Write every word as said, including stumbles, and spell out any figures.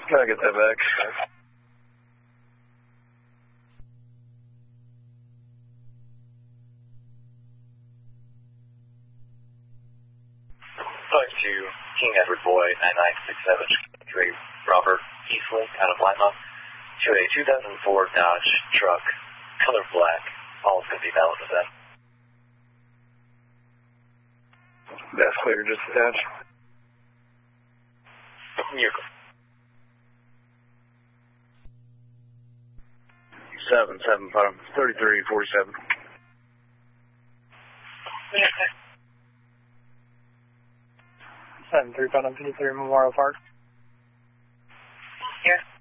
Gotta get that back. Going to King Edward Boy, nine nine six seven three, Robert Eastley, out of Lima, to a two thousand four Dodge truck, color black. All is going to be valid with that. That's clear, just attached. You're good. Seven, seven, five, thirty-three, forty-seven. Seven three five fifty three Memorial Park. Here.